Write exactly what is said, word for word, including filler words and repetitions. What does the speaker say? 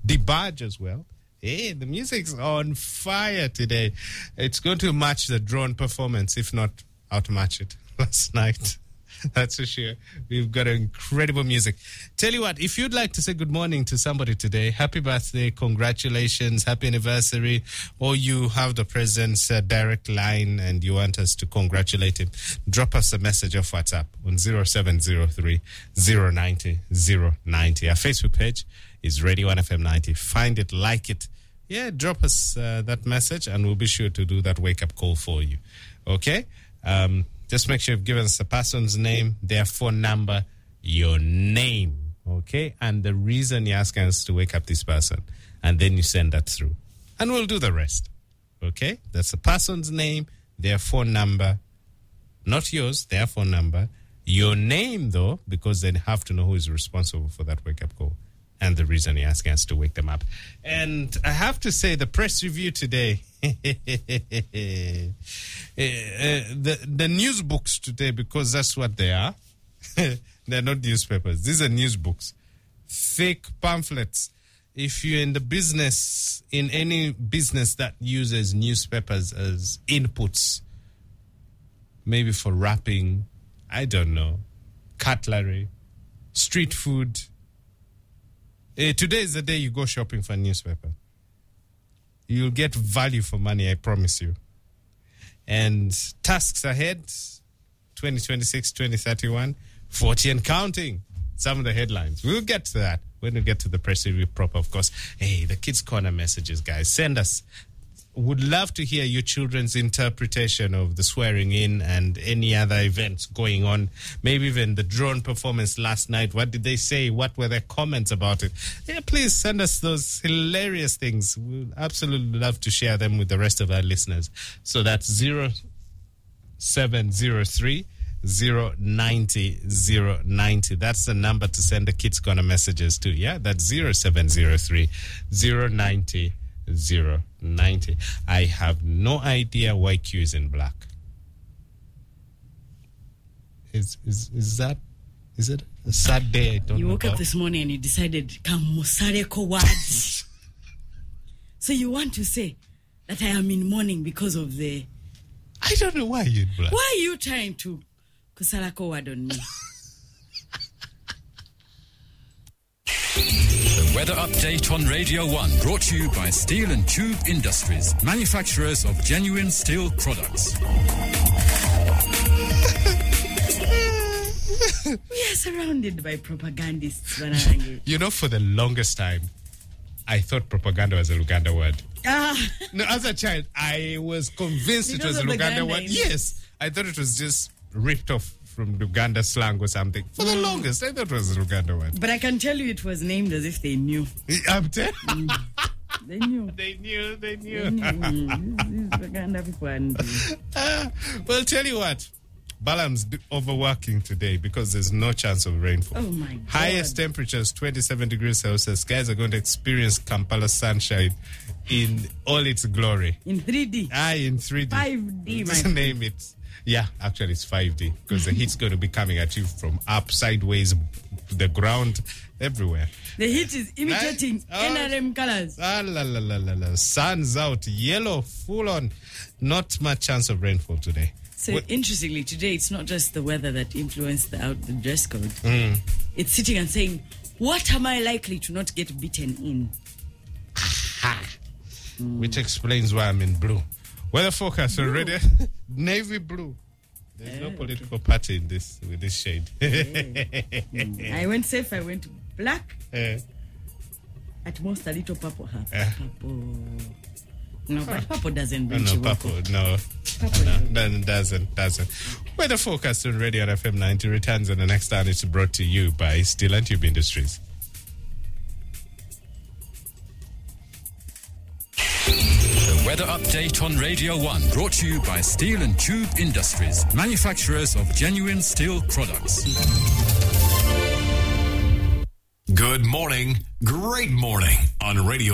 Dibaj as well. Hey, the music's on fire today. It's going to match the drone performance, if not outmatch it last night. That's for sure. We've got incredible music. Tell you what, if you'd like to say good morning to somebody today, happy birthday, congratulations, happy anniversary, or you have the president's uh, direct line and you want us to congratulate him, drop us a message off WhatsApp on zero seven zero three, zero nine zero, zero nine zero. Our Facebook page is Radio one F M ninety. Find it, like it. Yeah, drop us uh, that message and we'll be sure to do that wake-up call for you. Okay? Um... Just make sure you've given us a person's name, their phone number, your name, okay? And the reason you're asking us to wake up this person. And then you send that through. And we'll do the rest, okay? That's the person's name, their phone number, not yours, their phone number. Your name, though, because they have to know who is responsible for that wake-up call. And the reason you're asking us to wake them up. And I have to say, the press review today, uh, the, the news books today, because that's what they are. They're not newspapers. These are news books. Fake pamphlets. If you're in the business, in any business that uses newspapers as inputs, maybe for wrapping, I don't know, cutlery, street food, Uh, today is the day you go shopping for a newspaper. You'll get value for money, I promise you. And tasks ahead, twenty twenty-six, twenty thirty-one, forty and counting. Some of the headlines. We'll get to that when we get to the press review proper, of course. Hey, the Kids Corner messages, guys. Send us. Would love to hear your children's interpretation of the swearing in and any other events going on. Maybe even the drone performance last night. What did they say? What were their comments about it? Yeah, please send us those hilarious things. We'd absolutely love to share them with the rest of our listeners. So that's zero seven zero three, zero nine zero, zero nine zero. That's the number to send the Kids Corner messages to. Yeah, that's zero seven zero three, zero nine zero, zero nine zero. I have no idea why Q is in black. Is is is that is it a sad day? I don't you know. You woke about. up this morning and you decided Kamusareko words. So you want to say that I am in mourning because of the I don't know why you're in black. Why are you trying to Kusarako word on me? The weather update on Radio one, brought to you by Steel and Tube Industries, manufacturers of genuine steel products. We are surrounded by propagandists. Banarangi. You know, for the longest time, I thought propaganda was a Luganda word. Ah. No, as a child, I was convinced Because it was a of the Luganda Ganda word. in it. Yes, I thought it was just ripped off from Luganda slang or something. For the longest, I thought it was a Luganda word. But I can tell you it was named as if they knew. I'm telling Mm. They knew. They knew, they knew. They knew. These Uganda people and Ah, well, tell you what. Balam's d- overworking today because there's no chance of rainfall. oh my God. Highest temperatures, twenty-seven degrees Celsius. Guys are going to experience Kampala sunshine in all its glory. In three D. Ah, in three D. five D, my Just name it. Yeah, actually it's five D because the heat's going to be coming at you from up, sideways, the ground, everywhere. The heat is imitating Oh. N R M colors. Ah, la, la, la, la, la. Sun's out, yellow, full on. Not much chance of rainfall today. So What- interestingly, today it's not just the weather that influenced the out the dress code. Mm. It's sitting and saying, "What am I likely to not get beaten in?" Mm. Which explains why I'm in blue. Weather forecast already. Navy blue. There's Eh, no political party in this with this shade. Mm. I went safe. I went black. Eh. At most, a little purple. Huh? Eh. Purple. No, but purple doesn't No, bring no, you purple. No, Purple no, doesn't. no, doesn't, doesn't. Weather forecast on Radio F M ninety returns, and the next hour is brought to you by Steel and Tube Industries. The weather update on Radio one, brought to you by Steel and Tube Industries, manufacturers of genuine steel products. Good morning, great morning on Radio